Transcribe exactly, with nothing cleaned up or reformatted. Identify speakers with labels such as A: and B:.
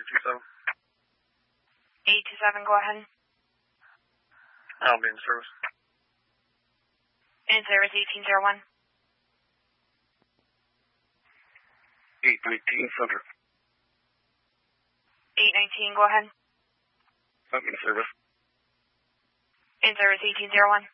A: eight two seven.
B: eight two seven, go ahead.
A: I'll be in service.
B: In service, eighteen oh one.
A: eight nineteen, Center.
B: eight nineteen, go ahead.
A: I'm in service.
B: In service, eighteen oh one.